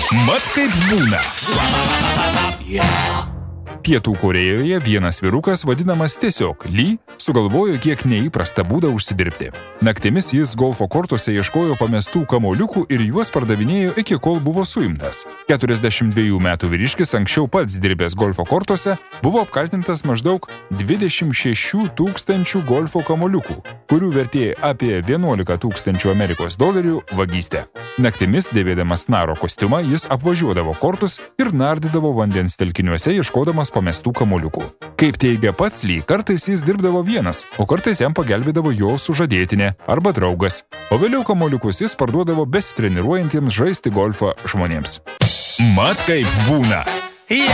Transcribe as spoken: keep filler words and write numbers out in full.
Mat kaip būna. Pietų Korėjoje vienas vyrukas, vadinamas tiesiog Lee, sugalvojo kiek neįprastą būdą užsidirbti. Naktimis jis golfo kortuose ieškojo pamestų kamuoliukų ir juos pardavinėjo iki kol buvo suimtas. keturiasdešimt dviejų metų vyriškis anksčiau pats dirbęs golfo kortuose buvo apkaltintas maždaug dvidešimt šešių tūkstančių golfo kamuoliukų, kurių vertė apie vienuolika tūkstančių Amerikos dolerių vagyste. Naktimis, dėvėdamas naro kostiumą, jis apvažiuodavo kortus ir nardydavo vandens telkiniuose ieškodamas pamestų kamuoliukų. Kaip teigia pats Lee, kartais jis dirbdavo vienas, o kartais jam pagelbėdavo jo sužadėtinė arba draugas, o vėliau kamuoliukus jis parduodavo besitreniruojantiems žaisti golfą žmonėms. Mat kaip būna.